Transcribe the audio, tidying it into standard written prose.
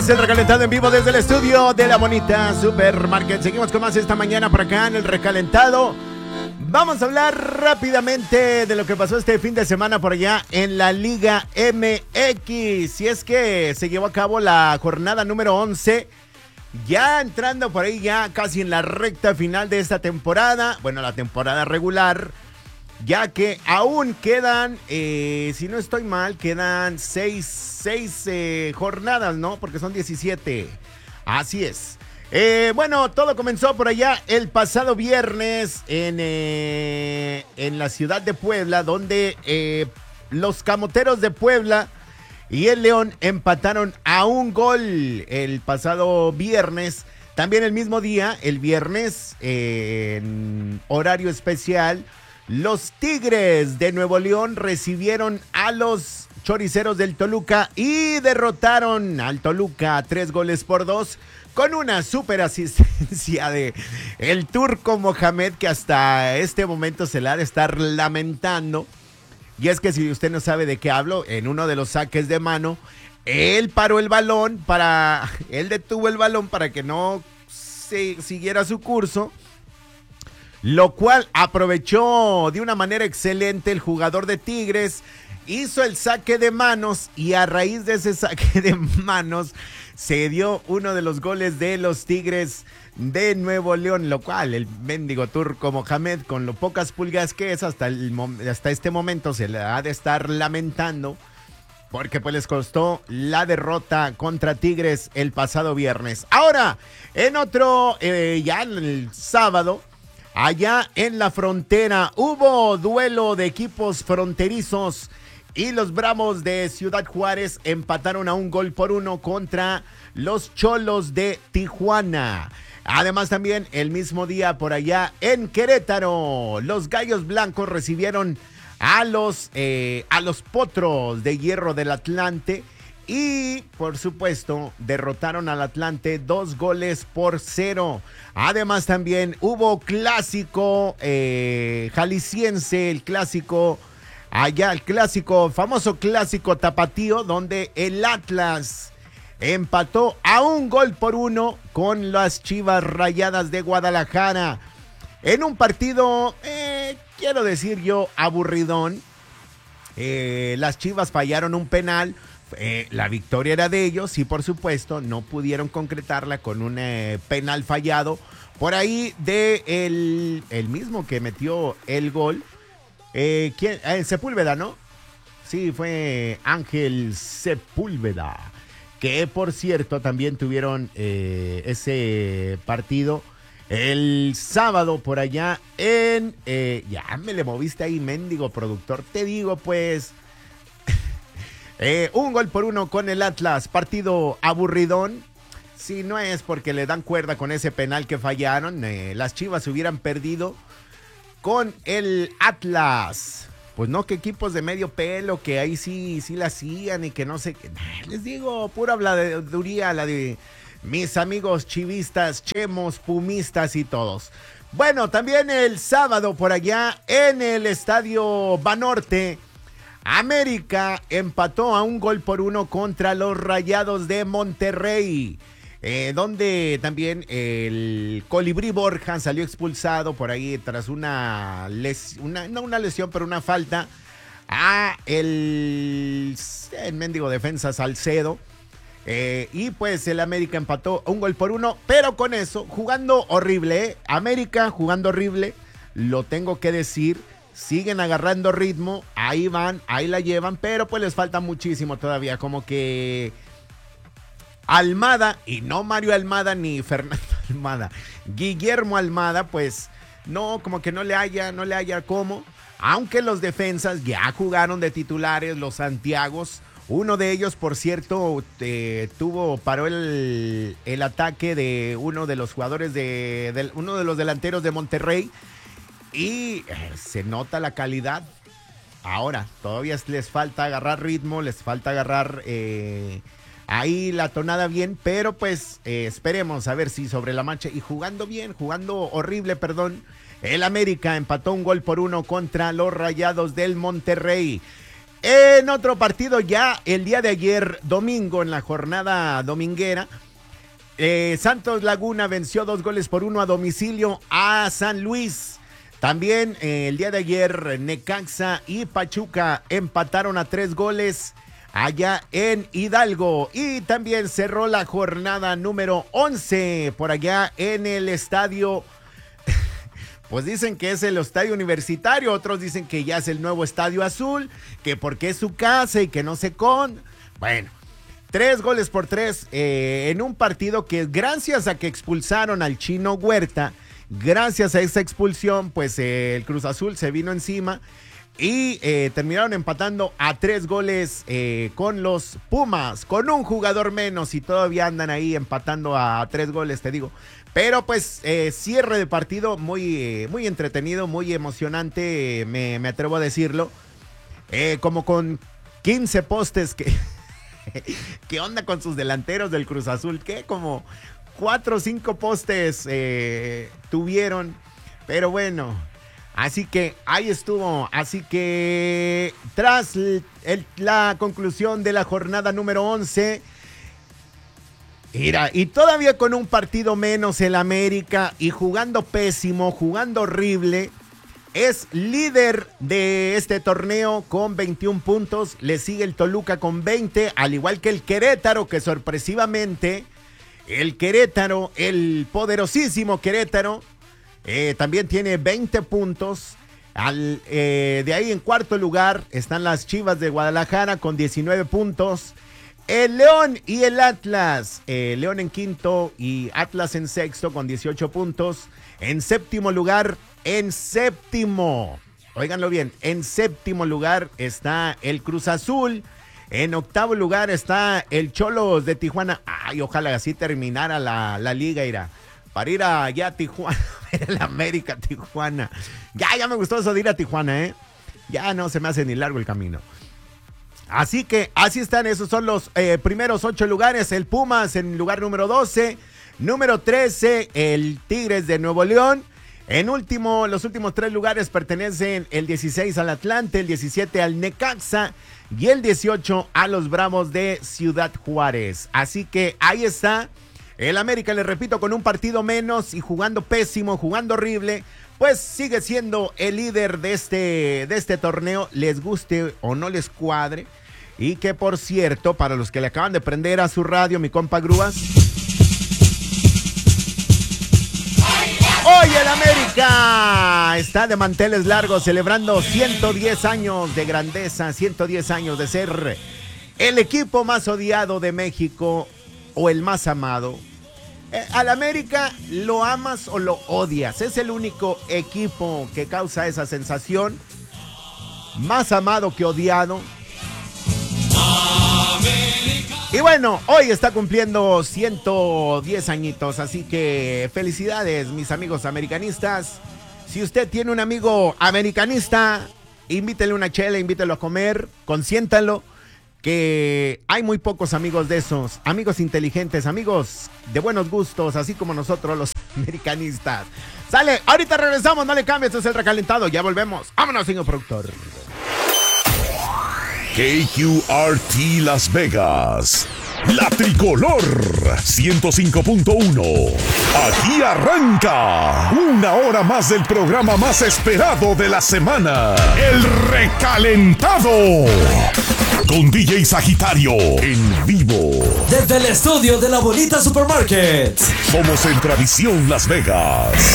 es el recalentado en vivo desde el estudio de la bonita Supermarket. Seguimos con más esta mañana por acá en el recalentado. Vamos a hablar rápidamente de lo que pasó este fin de semana por allá en la Liga MX. Si es que se llevó a cabo la jornada número 11, ya entrando por ahí ya casi en la recta final de esta temporada. Bueno, la temporada regular, ya que aún quedan, si no estoy mal, quedan seis jornadas, ¿no? Porque son 17. Así es. Bueno, todo comenzó por allá el pasado viernes en la ciudad de Puebla, donde los Camoteros de Puebla y el León empataron a un gol el pasado viernes. También el mismo día, el viernes, en horario especial, los Tigres de Nuevo León recibieron a los Choriceros del Toluca y derrotaron al Toluca 3-2 con una super asistencia de el Turco Mohamed, que hasta este momento se la ha de estar lamentando. Y es que si usted no sabe de qué hablo, en uno de los saques de mano, él detuvo el balón para que no siguiera su curso, lo cual aprovechó de una manera excelente el jugador de Tigres, hizo el saque de manos y a raíz de ese saque de manos se dio uno de los goles de los Tigres de Nuevo León, lo cual el mendigo Turco Mohamed, con lo pocas pulgas que es hasta este momento, se le ha de estar lamentando porque pues les costó la derrota contra Tigres el pasado viernes. Ahora, en otro, ya el sábado, allá en la frontera, hubo duelo de equipos fronterizos y los Bravos de Ciudad Juárez empataron a 1-1 contra los Cholos de Tijuana. Además, también el mismo día por allá en Querétaro, los Gallos Blancos recibieron a los Potros de Hierro del Atlante y, por supuesto, derrotaron al Atlante 2-0. Además, también hubo clásico jalisciense, el famoso clásico tapatío, donde el Atlas empató a 1-1 con las Chivas Rayadas de Guadalajara. En un partido, quiero decir yo, aburridón. Las Chivas fallaron un penal. La victoria era de ellos y, por supuesto, no pudieron concretarla con un penal fallado por ahí de el mismo que metió el gol. Sepúlveda, ¿no? Sí, fue Ángel Sepúlveda, que por cierto también tuvieron ese partido el sábado por allá en... ya me le moviste ahí, mendigo productor, te digo pues... 1-1 con el Atlas, partido aburridón. Si no es porque le dan cuerda con ese penal que fallaron, las Chivas hubieran perdido con el Atlas. Pues no, que equipos de medio pelo, que ahí sí la hacían y que no sé qué. Les digo, pura habladuría la de mis amigos chivistas, chemos, pumistas y todos. Bueno, también el sábado por allá en el estadio Banorte, América empató a 1-1 contra los Rayados de Monterrey. Donde también el Colibrí Borja salió expulsado por ahí tras una lesión, pero una falta a el mendigo defensa Salcedo. Y pues el América empató 1-1, pero con eso, jugando horrible, América jugando horrible, lo tengo que decir. Siguen agarrando ritmo, ahí van, ahí la llevan, pero pues les falta muchísimo todavía, como que... Almada, y no Mario Almada ni Fernando Almada, Guillermo Almada, pues no, como que no le haya cómo, aunque los defensas ya jugaron de titulares, los Santiagos, uno de ellos, por cierto, paró el ataque de uno de los jugadores uno de los delanteros de Monterrey, y se nota la calidad. Ahora, todavía les falta agarrar ritmo, les falta agarrar... ahí la tonada bien, pero pues esperemos a ver si sobre la marcha y jugando horrible, el América empató 1-1 contra los Rayados del Monterrey. En otro partido ya el día de ayer, domingo, en la jornada dominguera, Santos Laguna venció 2-1 a domicilio a San Luis. También el día de ayer Necaxa y Pachuca empataron a 3 goles allá en Hidalgo. Y también cerró la jornada número 11 por allá en el estadio. Pues dicen que es el estadio universitario, otros dicen que ya es el nuevo Estadio Azul, que porque es su casa y que no sé con. Bueno, 3-3 en un partido que gracias a que expulsaron al Chino Huerta, gracias a esa expulsión, pues el Cruz Azul se vino encima y terminaron empatando a 3 goles con los Pumas, con un jugador menos y todavía andan ahí empatando a 3 goles, te digo. Pero pues cierre de partido muy entretenido, muy emocionante, me atrevo a decirlo. Como con 15 postes que... ¿Qué onda con sus delanteros del Cruz Azul? ¿Qué? Como 4 o 5 postes tuvieron. Pero bueno, así que ahí estuvo. Así que tras la conclusión de la jornada número 11... Mira, y todavía con un partido menos el América y jugando pésimo, jugando horrible, es líder de este torneo con 21 puntos, le sigue el Toluca con 20, al igual que el Querétaro, que sorpresivamente, el Querétaro, el poderosísimo Querétaro, también tiene 20 puntos. De ahí en cuarto lugar están las Chivas de Guadalajara con 19 puntos. El León y el Atlas, León en quinto y Atlas en sexto con 18 puntos. En séptimo lugar, óiganlo bien, en séptimo lugar está el Cruz Azul. En octavo lugar está el Cholos de Tijuana. Ay, ojalá así terminara la liga, irá. Para ir allá a Tijuana, el América Tijuana. Ya me gustó eso de ir a Tijuana, Ya no se me hace ni largo el camino. Así que así están, esos son los primeros 8 lugares. El Pumas en lugar número 12. Número 13, el Tigres de Nuevo León. Los últimos 3 lugares pertenecen el 16 al Atlante, el 17 al Necaxa y el 18 a los Bravos de Ciudad Juárez. Así que ahí está. El América, les repito, con un partido menos y jugando pésimo, jugando horrible, pues sigue siendo el líder de este torneo, les guste o no les cuadre. Y que, por cierto, para los que le acaban de prender a su radio, mi compa Grúas, hoy el América está de manteles largos celebrando 110 años de grandeza, 110 años de ser el equipo más odiado de México o el más amado. Al América lo amas o lo odias, es el único equipo que causa esa sensación, más amado que odiado. Y bueno, hoy está cumpliendo 110 añitos, así que felicidades, mis amigos americanistas. Si usted tiene un amigo americanista, invítele una chela, invítelo a comer, consiéntalo, que hay muy pocos amigos de esos, amigos inteligentes, amigos de buenos gustos, así como nosotros los americanistas. Sale, ahorita regresamos, no le cambies, esto es el recalentado, ya volvemos. Vámonos, señor productor. KQRT Las Vegas, la tricolor 105.1. Aquí arranca una hora más del programa más esperado de la semana, el recalentado, con DJ Sagitario en vivo. Desde el estudio de la Bonita Supermarket. Somos en Tradición Las Vegas.